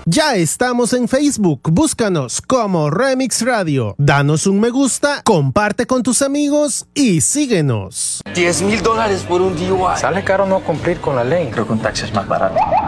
Ya estamos en Facebook, búscanos como Remix Radio. Danos un me gusta, comparte con tus amigos y síguenos. $10,000 por un DUI. Sale caro no cumplir con la ley. Creo que un taxi es más barato.